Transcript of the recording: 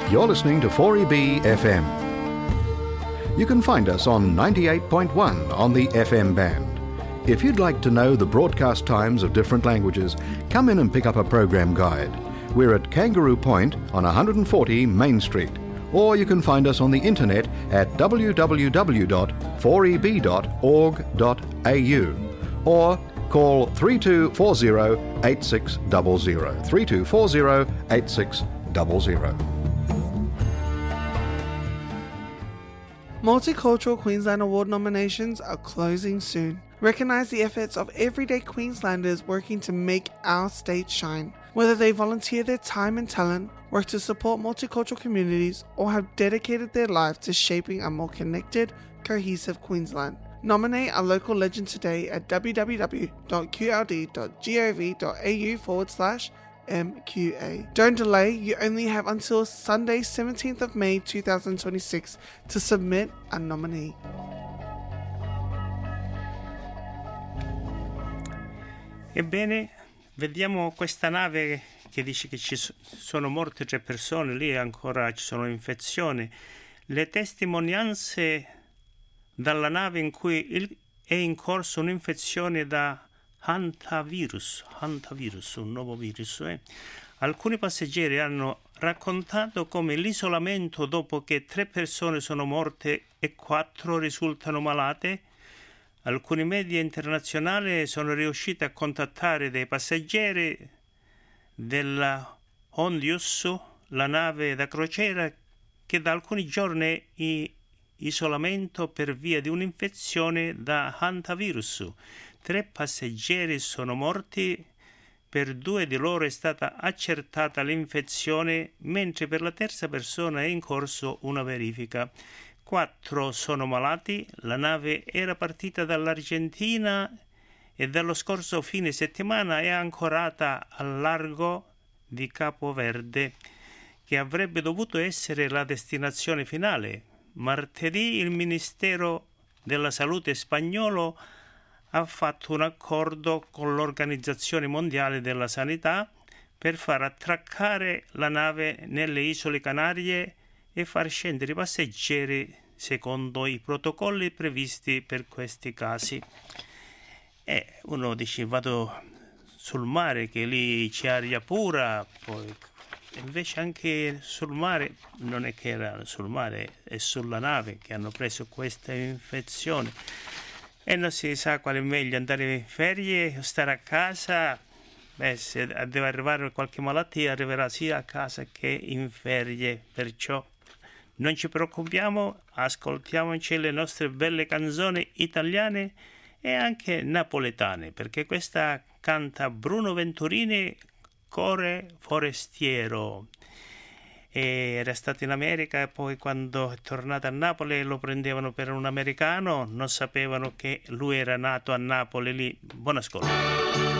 You're listening to 4EB FM. You can find us on 98.1 on the FM band. If you'd like to know the broadcast times of different languages, come in and pick up a program guide. We're at Kangaroo Point on 140 Main Street. Or you can find us on the internet at www.4eb.org.au or call 3240-8600, 3240-8600. Multicultural Queensland Award nominations are closing soon. Recognise the efforts of everyday Queenslanders working to make our state shine. Whether they volunteer their time and talent, work to support multicultural communities, or have dedicated their life to shaping a more connected, cohesive Queensland. Nominate a local legend today at www.qld.gov.au/MQA. Don't delay, you only have until Sunday 17th of May 2026 to submit a nominee. Ebbene, vediamo questa nave che dice che ci sono morte 3 persone, lì ancora ci sono infezioni. Le testimonianze dalla nave in cui è in corso un'infezione da hantavirus, un nuovo virus. Alcuni passeggeri hanno raccontato come l'isolamento dopo che 3 persone sono morte e 4 risultano malate. Alcuni media internazionali sono riusciti a contattare dei passeggeri della Hondius, la nave da crociera che da alcuni giorni è in isolamento per via di un'infezione da hantavirus. 3 passeggeri sono morti, per 2 di loro è stata accertata l'infezione, mentre per la terza persona è in corso una verifica. 4 sono malati. La nave era partita dall'Argentina e dallo scorso fine settimana è ancorata al largo di Capo Verde, che avrebbe dovuto essere la destinazione finale. Martedì il Ministero della Salute spagnolo ha fatto un accordo con l'Organizzazione Mondiale della Sanità per far attraccare la nave nelle Isole Canarie e far scendere i passeggeri secondo i protocolli previsti per questi casi. Uno dice vado sul mare che lì c'è aria pura, poi invece anche sul mare non è che era sul mare, è sulla nave che hanno preso questa infezione e non si sa quale è meglio, andare in ferie o stare a casa. Se deve arrivare qualche malattia arriverà sia a casa che in ferie, perciò non ci preoccupiamo, ascoltiamoci le nostre belle canzoni italiane e anche napoletane, perché questa canta Bruno Venturini, Core Forestiero. Era stato in America e poi quando è tornato a Napoli lo prendevano per un americano, non sapevano che lui era nato a Napoli lì. Buon ascolto.